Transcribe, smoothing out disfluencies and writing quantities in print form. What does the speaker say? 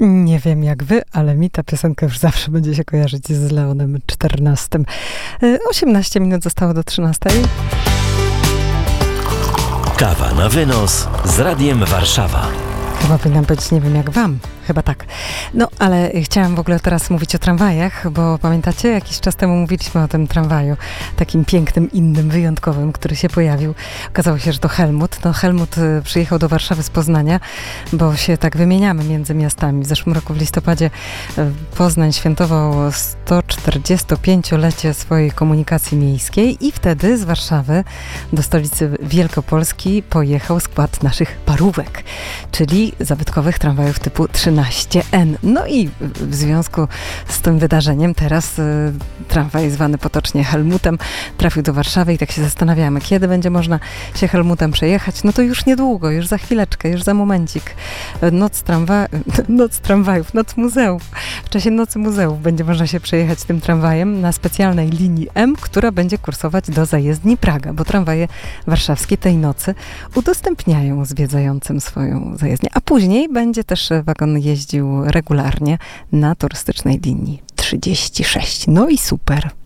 Nie wiem jak wy, ale mi ta piosenka już zawsze będzie się kojarzyć z Leonem XIV. 18 minut zostało do 13. Kawa na wynos z Radiem Warszawa. Chyba powinnam powiedzieć, nie wiem jak wam. Chyba tak. No, ale chciałam w ogóle teraz mówić o tramwajach, bo pamiętacie, jakiś czas temu mówiliśmy o tym tramwaju, takim pięknym, innym, wyjątkowym, który się pojawił. Okazało się, że to Helmut. No, Helmut przyjechał do Warszawy z Poznania, bo się tak wymieniamy między miastami. W zeszłym roku w listopadzie Poznań świętował 145-lecie swojej komunikacji miejskiej i wtedy z Warszawy do stolicy Wielkopolski pojechał skład naszych parówek, czyli zabytkowych tramwajów typu 13N. No i w związku z tym wydarzeniem teraz tramwaj zwany potocznie Helmutem trafił do Warszawy i tak się zastanawiamy, kiedy będzie można się Helmutem przejechać. No to już niedługo, już za chwileczkę, już za momencik. Noc tramwajów, noc muzeów. W czasie nocy muzeów będzie można się przejechać tym tramwajem na specjalnej linii M, która będzie kursować do zajezdni Praga, bo tramwaje warszawskie tej nocy udostępniają zwiedzającym swoją zajezdnię. A później będzie też wagon jeździł regularnie na turystycznej linii 36. No i super.